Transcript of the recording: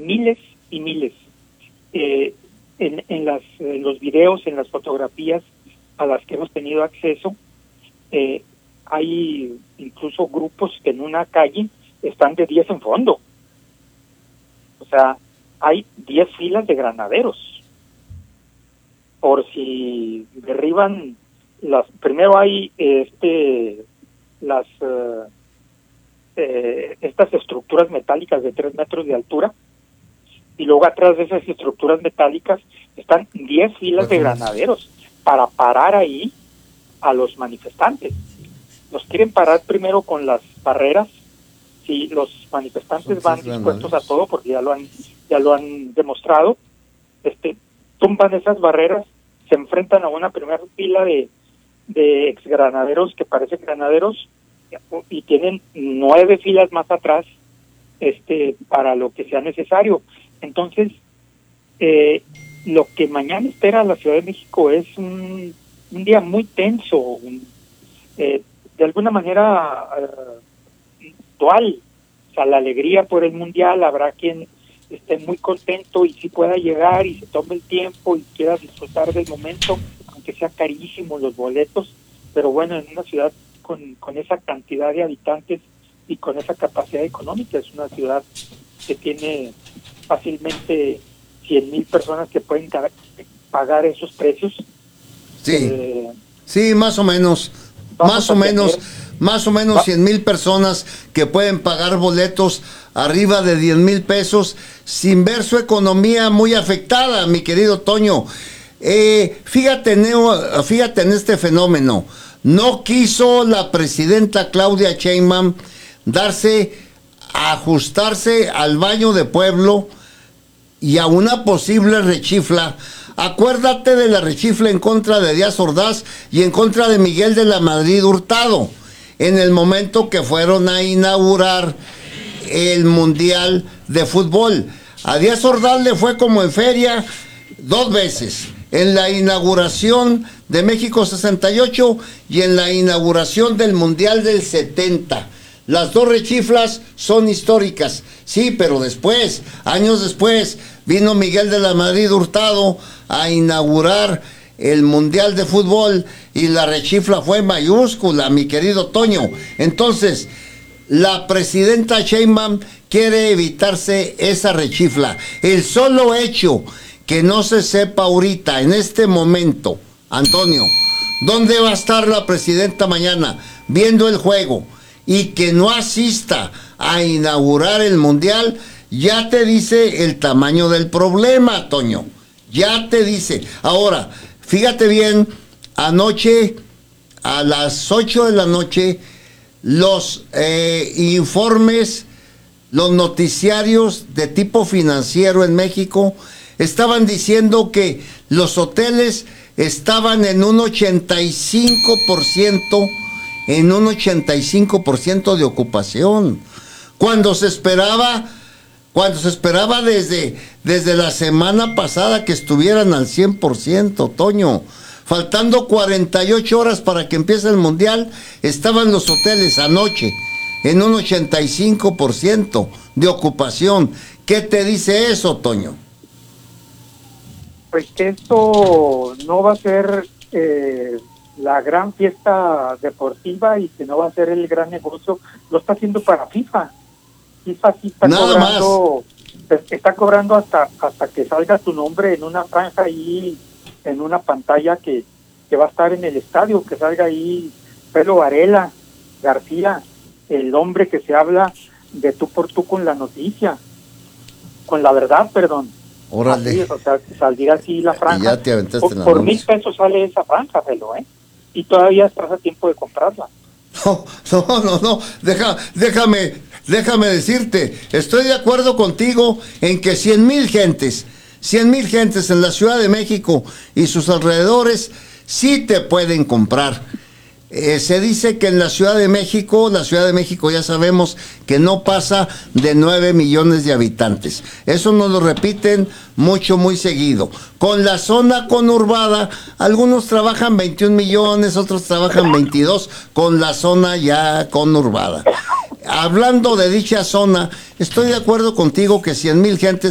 miles y miles. En los videos, en las fotografías a las que hemos tenido acceso, hay incluso grupos que en una calle están de 10 en fondo. O sea, hay 10 filas de granaderos. Por si derriban primero hay estas estructuras metálicas de 3 metros de altura, y luego atrás de esas estructuras metálicas están 10 filas de granaderos para parar ahí a los manifestantes. Los quieren parar primero con las barreras. Si los manifestantes van dispuestos a todo, porque ya lo han demostrado, tumban esas barreras, se enfrentan a una primera fila de exgranaderos que parecen granaderos, y tienen 9 filas más atrás para lo que sea necesario. Entonces, lo que mañana espera la Ciudad de México es un día muy tenso, de alguna manera dual. O sea, la alegría por el Mundial, habrá quien esté muy contento y sí pueda llegar y se tome el tiempo y quiera disfrutar del momento, aunque sea carísimo los boletos, pero bueno, en una ciudad con esa cantidad de habitantes y con esa capacidad económica, es una ciudad que tiene fácilmente 100,000 personas que pueden pagar esos precios. Sí, sí, más o menos 100,000 personas que pueden pagar boletos arriba de 10,000 pesos sin ver su economía muy afectada, mi querido Toño. Fíjate en este fenómeno. No quiso la presidenta Claudia Sheinbaum ajustarse al baño de pueblo y a una posible rechifla. Acuérdate de la rechifla en contra de Díaz Ordaz y en contra de Miguel de la Madrid Hurtado, en el momento que fueron a inaugurar el Mundial de Fútbol. A Díaz Ordaz le fue como en feria 2 veces, en la inauguración de México 68 y en la inauguración del Mundial del 70. Las 2 rechiflas son históricas, sí, pero después, años después, vino Miguel de la Madrid Hurtado a inaugurar el Mundial de Fútbol y la rechifla fue mayúscula, mi querido Toño. Entonces, la presidenta Sheinbaum quiere evitarse esa rechifla. El solo hecho que no se sepa ahorita, en este momento, Antonio, ¿dónde va a estar la presidenta mañana viendo el juego? Y que no asista a inaugurar el Mundial, ya te dice el tamaño del problema, Toño. Ya te dice. Ahora, fíjate bien, anoche a las 8 de la noche, los informes, los noticiarios de tipo financiero en México estaban diciendo que los hoteles estaban en un 85% de ocupación, cuando se esperaba desde la semana pasada que estuvieran al 100%, Toño. Faltando 48 horas para que empiece el Mundial, estaban los hoteles anoche en un 85% de ocupación. ¿Qué te dice eso, Toño? Pues que esto no va a ser la gran fiesta deportiva y que no va a ser el gran negocio. Lo está haciendo para FIFA. FIFA sí está Nada cobrando, está cobrando hasta que salga tu nombre en una franja ahí, en una pantalla que va a estar en el estadio, que salga ahí Pedro Varela García, el hombre que se habla de tú por tú con la noticia, con la verdad, perdón. Órale. Así, o sea, saldría así la franja. Ya te aventaste por 1,000 pesos sale esa franja, Felo, y todavía estás a tiempo de comprarla. No. Déjame decirte, estoy de acuerdo contigo en que 100,000 gentes en la Ciudad de México y sus alrededores sí te pueden comprar. Se dice que en la Ciudad de México ya sabemos que no pasa de 9 millones de habitantes. Eso nos lo repiten muy seguido. Con la zona conurbada, algunos trabajan 21 millones, otros trabajan 22, con la zona ya conurbada. Hablando de dicha zona, estoy de acuerdo contigo que 100,000 gentes